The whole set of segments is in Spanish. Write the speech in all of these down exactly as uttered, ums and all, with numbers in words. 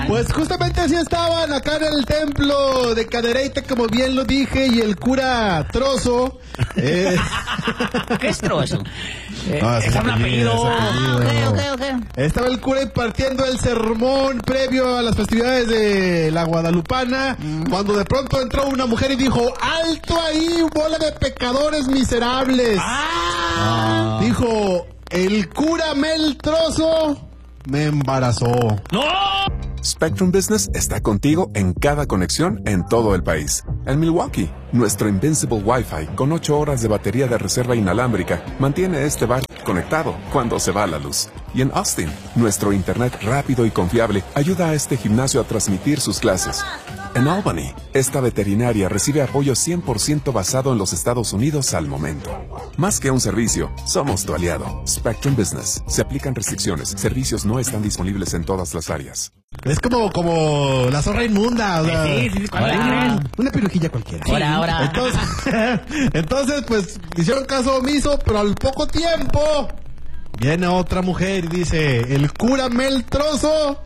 Pues justamente así estaban acá en el templo de Cadereyta, como bien lo dije, y el cura Trozo. Eh... ¿Qué es Trozo? Eh, no, es un apellido. Ah, okay, okay, okay. Estaba el cura impartiendo el sermón previo a las festividades de la Guadalupana, mm. cuando de pronto entró una mujer y dijo: ¡alto ahí, bola de pecadores miserables! Ah. Dijo: el cura Mel Trozo me embarazó. ¡No! Spectrum Business está contigo en cada conexión en todo el país. En Milwaukee, nuestro Invincible Wi-Fi con ocho horas de batería de reserva inalámbrica mantiene este bar conectado cuando se va la luz. Y en Austin, nuestro internet rápido y confiable ayuda a este gimnasio a transmitir sus clases. En Albany, esta veterinaria recibe apoyo cien por ciento basado en los Estados Unidos al momento. Más que un servicio, somos tu aliado. Spectrum Business. Se aplican restricciones. Servicios no están disponibles en todas las áreas. Es como, como la zorra inmunda. O sea, sí, sí, sí, una, una pirujilla cualquiera. Ahora, ahora. Entonces, entonces, pues, hicieron caso omiso, pero al poco tiempo viene otra mujer y dice: el cura Mel Trozo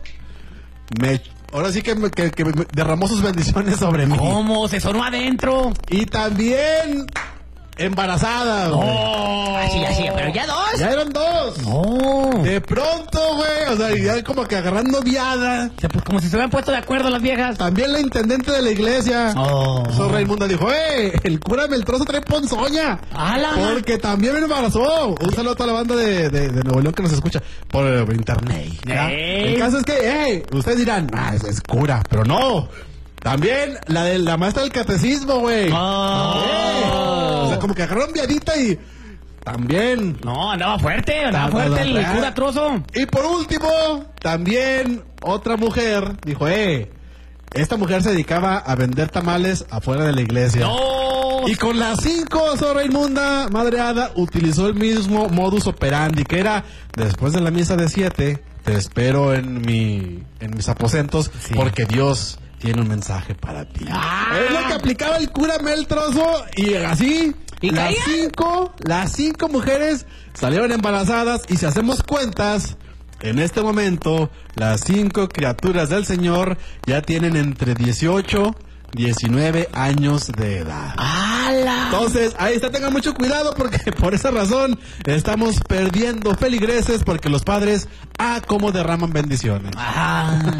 me... Ahora sí que, me, que, que me derramó sus bendiciones sobre mí. ¿Cómo? ¿Se sonó adentro? Y también embarazada, güey. Oh, así, así, pero ya dos. Ya eran dos. No. De pronto, güey, o sea, ya como que agarrando viada. O sea, pues como si se hubieran puesto de acuerdo las viejas. También la intendente de la iglesia, oh. Zorra Inmunda, dijo: ¡eh! El cura Meltrozo trae ponzoña. ¡Hala! Porque también me embarazó. Un saludo a toda la banda de, de, de Nuevo León que nos escucha por internet. El caso es que, ¡eh! Ustedes dirán: ah, es, es cura, pero no. También la de la maestra del catecismo, güey. Oh. Eh, o sea, como que agarraron viadita y también. No, andaba fuerte, andaba no, fuerte no, el no, cura Trozo. Y por último, también otra mujer dijo: eh, esta mujer se dedicaba a vender tamales afuera de la iglesia. No. Y con las cinco, Zorra Inmunda, madreada, utilizó el mismo modus operandi, que era: después de la misa de siete, te espero en mi, en mis aposentos, sí, porque Dios tiene un mensaje para ti. Ah. Es lo que aplicaba el cura Mel Trozo, y así ¿Y las caía? cinco, las cinco mujeres salieron embarazadas, y si hacemos cuentas, en este momento, las cinco criaturas del Señor ya tienen entre dieciocho, diecinueve años de edad. ¡Hala! Entonces, ahí está, tengan mucho cuidado, porque por esa razón estamos perdiendo feligreses, porque los padres, ah, cómo derraman bendiciones. Ah.